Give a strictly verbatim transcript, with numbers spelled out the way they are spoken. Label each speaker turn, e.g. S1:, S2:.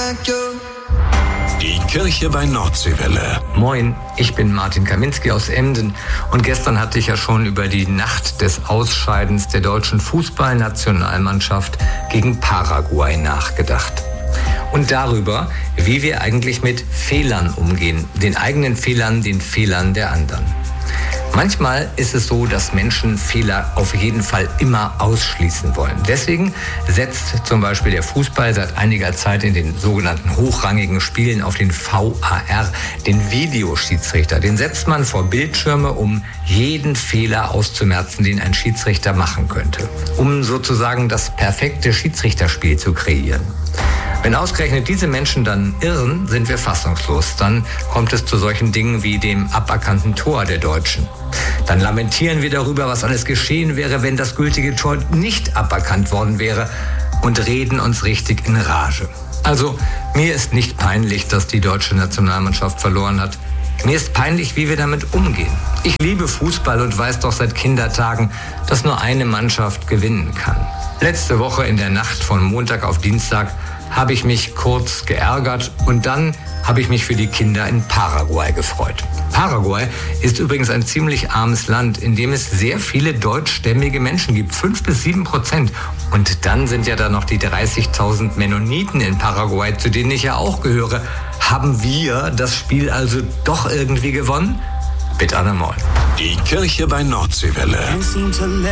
S1: Die Kirche bei Nordseewelle.
S2: Moin, ich bin Martin Kaminski aus Emden und gestern hatte ich ja schon über die Nacht des Ausscheidens der deutschen Fußballnationalmannschaft gegen Paraguay nachgedacht. Und darüber, wie wir eigentlich mit Fehlern umgehen, den eigenen Fehlern, den Fehlern der anderen. Manchmal ist es so, dass Menschen Fehler auf jeden Fall immer ausschließen wollen. Deswegen setzt zum Beispiel der Fußball seit einiger Zeit in den sogenannten hochrangigen Spielen auf den V A R, den Videoschiedsrichter. Den setzt man vor Bildschirme, um jeden Fehler auszumerzen, den ein Schiedsrichter machen könnte. Um sozusagen das perfekte Schiedsrichterspiel zu kreieren. Wenn ausgerechnet diese Menschen dann irren, sind wir fassungslos. Dann kommt es zu solchen Dingen wie dem aberkannten Tor der Deutschen. Dann lamentieren wir darüber, was alles geschehen wäre, wenn das gültige Tor nicht aberkannt worden wäre, und reden uns richtig in Rage. Also, mir ist nicht peinlich, dass die deutsche Nationalmannschaft verloren hat. Mir ist peinlich, wie wir damit umgehen. Ich liebe Fußball und weiß doch seit Kindertagen, dass nur eine Mannschaft gewinnen kann. Letzte Woche in der Nacht von Montag auf Dienstag habe ich mich kurz geärgert und dann habe ich mich für die Kinder in Paraguay gefreut. Paraguay ist übrigens ein ziemlich armes Land, in dem es sehr viele deutschstämmige Menschen gibt, fünf bis sieben Prozent. Und dann sind ja da noch die dreißigtausend Mennoniten in Paraguay, zu denen ich ja auch gehöre. Haben wir das Spiel also doch irgendwie gewonnen? Bitte einmal.
S1: Die Kirche bei Nordseewelle.